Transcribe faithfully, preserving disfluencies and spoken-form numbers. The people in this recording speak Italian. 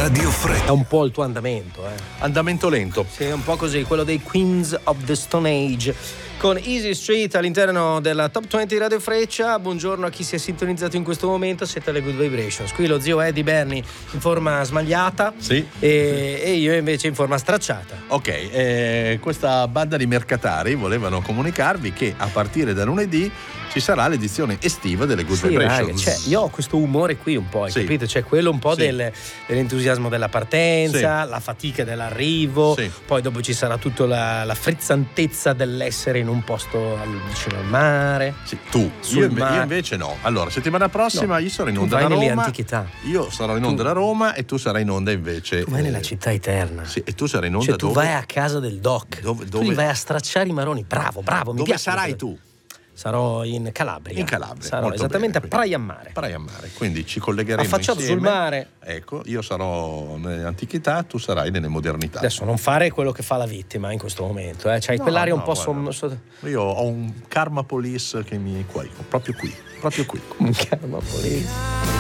Radio Freccia. È un po' il tuo andamento, eh. Andamento lento. Sì, è un po' così, quello dei Queens of the Stone Age. Con Easy Street all'interno della Top venti Radio Freccia. Buongiorno a chi si è sintonizzato in questo momento. Siete alle Good Vibrations. Qui lo zio Eddie Berni in forma smagliata, sì. e, e io invece in forma stracciata. Ok, eh, questa banda di mercatari volevano comunicarvi che a partire da lunedì ci sarà l'edizione estiva delle Good sì, Vibrations. Raga, cioè, io ho questo umore qui un po', hai sì. capito? Cioè quello un po' sì. del, dell'entusiasmo della partenza, sì. la fatica dell'arrivo, sì. poi dopo ci sarà tutta la, la frizzantezza dell'essere in un posto al, vicino al mare. Sì, tu, sul io, inve- mare. io invece no. Allora, settimana prossima no. io sarò in tu onda vai da nelle Roma. Antichità. Io sarò in onda tu, da Roma e tu sarai in onda invece. Tu vai eh, nella città eterna. Sì, e tu sarai in onda cioè, tu dove? vai a casa del doc. Dove, dove? Tu li vai a stracciare i maroni. Bravo, bravo. Mi dove piace sarai questo. tu? Sarò in Calabria. In Calabria. Sarò molto esattamente bene, a Praia a Mare. Praia a Mare. Quindi ci collegheremo affacciato insieme. sul mare. Ecco, io sarò nelle antichità, tu sarai nelle modernità. Adesso non fare quello che fa la vittima in questo momento, eh. C'hai no, quell'aria no, un po' guarda, som... Io ho un karma police che mi qua, proprio qui, proprio qui. Un karma police.